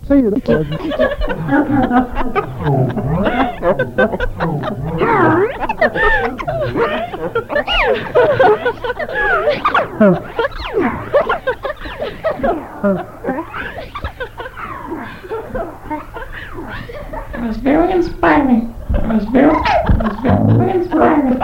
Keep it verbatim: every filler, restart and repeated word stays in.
Say it. It was very inspiring. It was very, it was very inspiring.